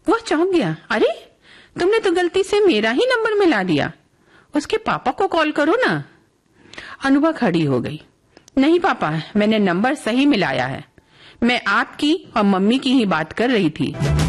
वह चौंक गया। अरे, तुमने तो गलती से मेरा ही नंबर मिला दिया। उसके पापा को कॉल करो ना। अनुभा खड़ी हो गई। नहीं पापा, मैंने नंबर सही मिलाया है। मैं आपकी और मम्मी की ही बात कर रही थी।